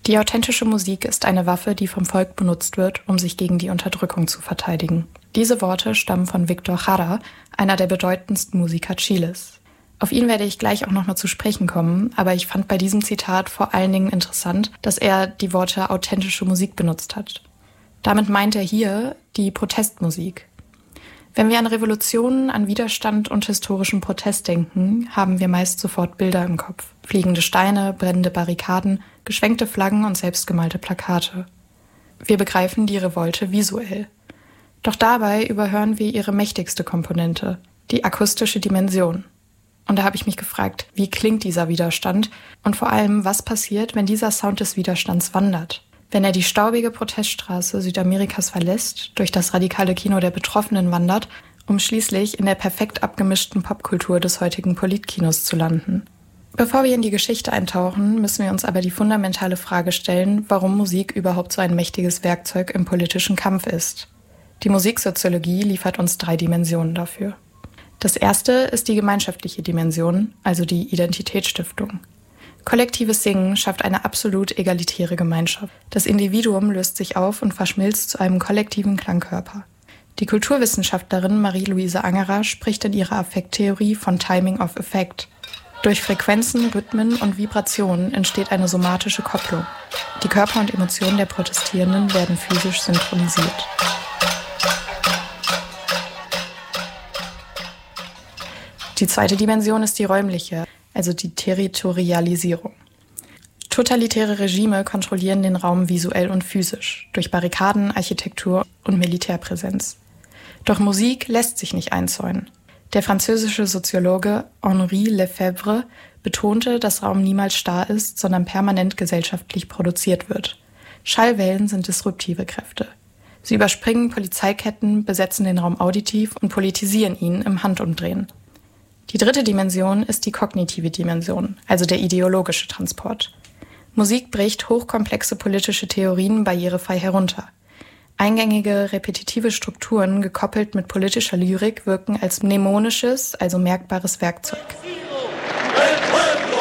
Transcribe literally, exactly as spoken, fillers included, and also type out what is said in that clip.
Die authentische Musik ist eine Waffe, die vom Volk benutzt wird, um sich gegen die Unterdrückung zu verteidigen. Diese Worte stammen von Victor Jara, einer der bedeutendsten Musiker Chiles. Auf ihn werde ich gleich auch nochmal zu sprechen kommen, aber ich fand bei diesem Zitat vor allen Dingen interessant, dass er die Worte authentische Musik benutzt hat. Damit meint er hier die Protestmusik. Wenn wir an Revolutionen, an Widerstand und historischen Protest denken, haben wir meist sofort Bilder im Kopf. Fliegende Steine, brennende Barrikaden, geschwenkte Flaggen und selbstgemalte Plakate. Wir begreifen die Revolte visuell. Doch dabei überhören wir ihre mächtigste Komponente, die akustische Dimension. Und da habe ich mich gefragt, wie klingt dieser Widerstand und vor allem, was passiert, wenn dieser Sound des Widerstands wandert? Wenn er die staubige Proteststraße Südamerikas verlässt, durch das radikale Kino der Betroffenen wandert, um schließlich in der perfekt abgemischten Popkultur des heutigen Politkinos zu landen. Bevor wir in die Geschichte eintauchen, müssen wir uns aber die fundamentale Frage stellen, warum Musik überhaupt so ein mächtiges Werkzeug im politischen Kampf ist. Die Musiksoziologie liefert uns drei Dimensionen dafür. Das erste ist die gemeinschaftliche Dimension, also die Identitätsstiftung. Kollektives Singen schafft eine absolut egalitäre Gemeinschaft. Das Individuum löst sich auf und verschmilzt zu einem kollektiven Klangkörper. Die Kulturwissenschaftlerin Marie-Louise Angerer spricht in ihrer Affekttheorie von Timing of Effect. Durch Frequenzen, Rhythmen und Vibrationen entsteht eine somatische Kopplung. Die Körper und Emotionen der Protestierenden werden physisch synchronisiert. Die zweite Dimension ist die räumliche, also die Territorialisierung. Totalitäre Regime kontrollieren den Raum visuell und physisch, durch Barrikaden, Architektur und Militärpräsenz. Doch Musik lässt sich nicht einzäunen. Der französische Soziologe Henri Lefebvre betonte, dass Raum niemals starr ist, sondern permanent gesellschaftlich produziert wird. Schallwellen sind disruptive Kräfte. Sie überspringen Polizeiketten, besetzen den Raum auditiv und politisieren ihn im Handumdrehen. Die dritte Dimension ist die kognitive Dimension, also der ideologische Transport. Musik bricht hochkomplexe politische Theorien barrierefrei herunter. Eingängige, repetitive Strukturen, gekoppelt mit politischer Lyrik, wirken als mnemonisches, also merkbares Werkzeug.